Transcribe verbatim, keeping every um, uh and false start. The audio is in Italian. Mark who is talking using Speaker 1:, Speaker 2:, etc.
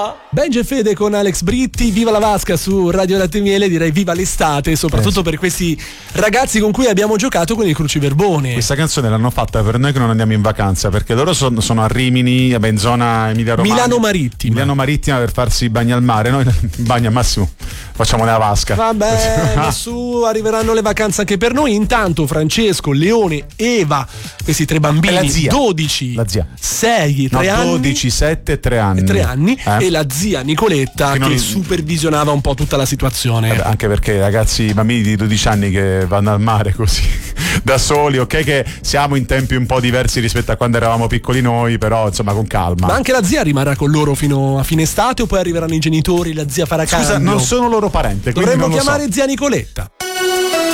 Speaker 1: Benji e Fede con Alex Britti, viva la vasca su Radio Latte Miele, direi viva l'estate, soprattutto eh. per questi ragazzi con cui abbiamo giocato con il Cruciverbone.
Speaker 2: Questa canzone l'hanno fatta per noi che non andiamo in vacanza, perché loro sono, sono a Rimini, in zona Emilia Romagna,
Speaker 1: Milano Marittima.
Speaker 2: Milano Marittima per farsi i bagni al mare, noi in bagno al massimo facciamo la vasca.
Speaker 1: Vabbè, su arriveranno le vacanze anche per noi. Intanto Francesco, Leone, Eva, questi tre bambini,
Speaker 2: la zia.
Speaker 1: dodici,
Speaker 2: la zia.
Speaker 1: sei, tre
Speaker 2: no,
Speaker 1: anni,
Speaker 2: dodici, sette e tre anni.
Speaker 1: tre anni
Speaker 2: eh?
Speaker 1: e la zia Nicoletta che,
Speaker 2: che non...
Speaker 1: supervisionava un po' tutta la situazione.
Speaker 2: Vabbè, anche perché ragazzi, i bambini di dodici anni che vanno al mare così da soli, ok che siamo in tempi un po' diversi rispetto a quando eravamo piccoli noi, però insomma con calma.
Speaker 1: Ma anche la zia rimarrà con loro fino a fine estate o poi arriveranno i genitori, la zia farà cambio?
Speaker 2: Scusa, non sono loro parenti.
Speaker 1: Dovremmo
Speaker 2: non
Speaker 1: chiamare
Speaker 2: so.
Speaker 1: zia Nicoletta.